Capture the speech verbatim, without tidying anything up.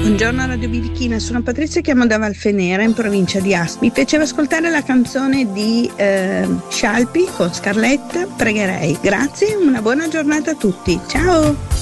Buongiorno Radio Birichina, sono Patrizia, chiamo da Valfenera in provincia di Asti. Mi piaceva ascoltare la canzone di eh, Scialpi con Scarletta, Pregherei. Grazie, una buona giornata a tutti. Ciao!